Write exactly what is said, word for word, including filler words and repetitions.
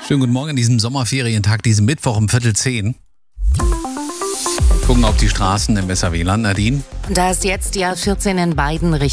Schönen guten Morgen an diesem Sommerferientag, diesem Mittwoch um Viertel zehn. Gucken auf die Straßen im S R W-Land, Nadine. Da ist jetzt die A vierzehn in beiden Richtungen